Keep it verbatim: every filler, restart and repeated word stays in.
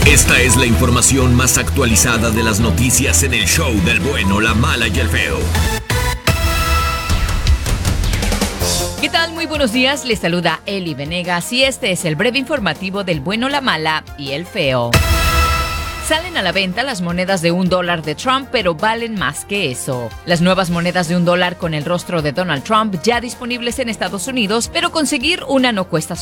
Esta es la información más actualizada de las noticias en el show del bueno, la mala y el feo. ¿Qué tal? Muy buenos días, les saluda Eli Venegas y este es el breve informativo del bueno, la mala y el feo. Salen a la venta las monedas de un dólar de Trump, pero valen más que eso. Las nuevas monedas de un dólar con el rostro de Donald Trump ya disponibles en Estados Unidos, pero conseguir una no cuesta